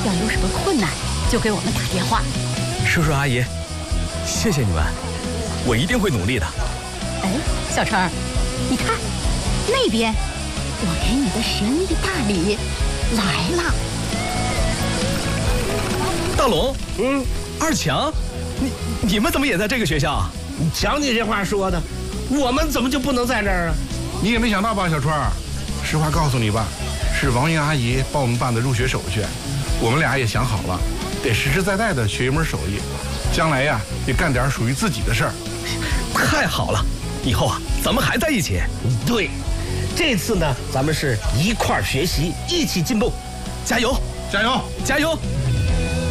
要有什么困难就给我们打电话。 叔叔阿姨，谢谢你们，我一定会努力的。 哎，小陈儿，你看那边，我给你的神秘大礼来了。 大龙，二强，你们怎么也在这个学校啊？ 瞧你这话说的，我们怎么就不能在这儿啊？ 你也没想到吧，小川儿？实话告诉你吧，是王英阿姨帮我们办的入学手续，我们俩也想好了，得实实在在的学一门手艺，将来呀得干点属于自己的事儿。 太好了，以后啊咱们还在一起。 对，这次呢，咱们是一块儿学习，一起进步， 加油， 加油， 加油！